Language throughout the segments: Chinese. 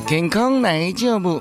健康来节目，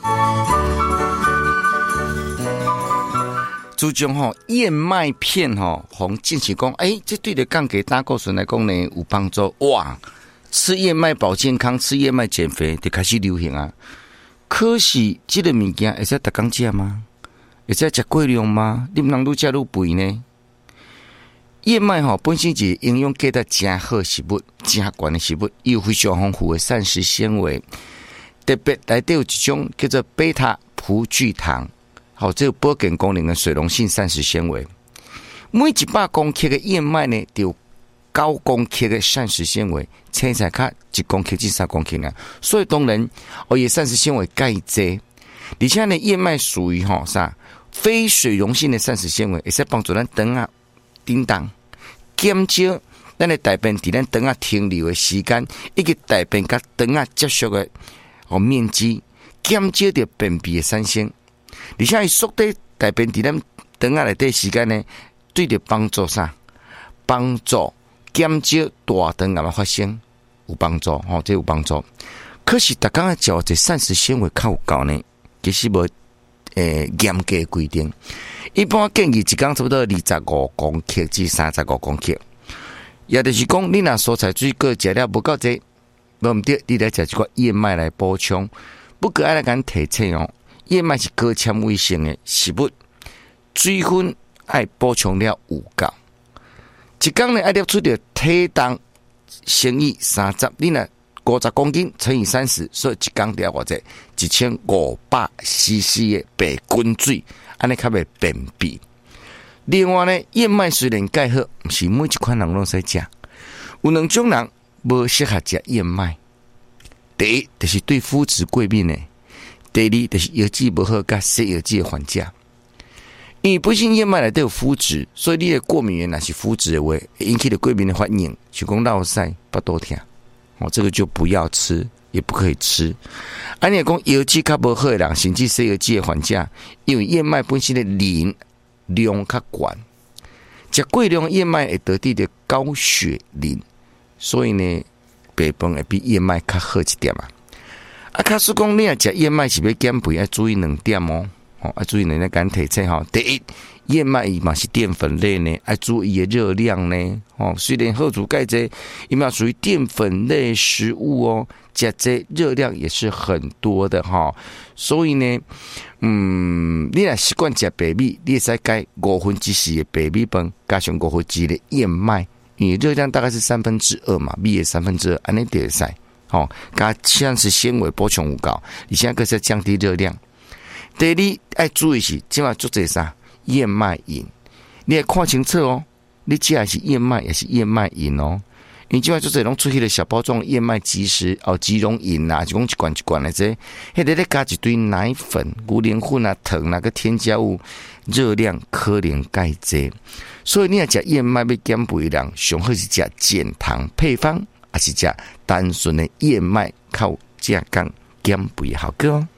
注重燕麦片红进去讲，这对着降低胆固醇来讲呢有帮助哇！吃燕麦保健康，吃燕麦减肥就开始流行啊。可是这个物件会使逐天吃吗？会使吃过量吗？你不能愈吃愈肥呢？燕麦本身是营养价值真好的食物，真高的食物，有非常丰富的膳食纤维。特别内底有一种叫做贝塔葡聚糖，这有保健功能的水溶性膳食纤维。每100公克的燕麦呢，就有9公克的膳食纤维，青菜卡1公克至3公克呢。所以当然，伊膳食纤维介济，而且呢，燕麦属于非水溶性的膳食纤维，会使帮助咱肠啊叮当，减少咱的大便伫咱肠啊停留的时间，以及大便甲肠啊接触的面积，减少着便秘的产生，而且伊缩短大便伫咱肠啊内底时间呢，对着帮助帮助减少大肠癌的发生有帮助，这有帮助。可是逐天食这膳食纤维较有够呢，其实无严格规定。一般建议一天差不多25公克至35公克，也就是讲，你若蔬菜水果食了不够济，无毋对，你来食一寡燕麦来补充。不过爱来甲提醒燕麦是高纤维性的食物，水分爱补充了有够。一天呢爱摄取着体重乘以30，你若50公斤乘以30，所以一天要偌济1500cc 的白滚水，安尼较袂便秘。另外呢，燕麦虽然介好，毋是每一款人拢使食，有2种人无适合食燕麦。第一，就是对肤质过敏的；第二，就是药剂不好，甲食药剂的患者。因为本身燕麦内底有麸质，所以你的过敏源若是麸质的话，会引起的过敏的反应，像讲落屎、巴肚痛，这个就不要吃，也不可以吃。按你讲药剂较无好的人，甚至食药剂的患者，因为燕麦本身的磷量较高，食过量燕麦会得到高血磷，所以呢，白饭会比燕麦较好一点嘛。假使讲你若食燕麦是要减肥，要注意2点要注意2点简提醒第一，燕麦伊嘛是淀粉类呢，要注意的热量呢。虽然好处介济，伊嘛属于淀粉类食物食这热量也是很多的所以呢，你若习惯食白米，你会使改4/5的白米饭，加上1/5的燕麦，因为热量大概是2/3嘛，米的2/3，安尼就会使加膳食纤维补充有够，而且佫是降低热量。第二，要注意是，即马做这燕麦饮，你要看清楚你吃的是燕麦，也是燕麦饮因为即马做这拢出去的小包装燕麦即食即溶饮就讲一罐一罐的迄个咧加一堆奶粉、牛奶粉糖个添加物，热量可能介济。所以你若食燕麦要减肥的人，上好是食减糖配方，还是食单纯的燕麦靠这样减肥的效果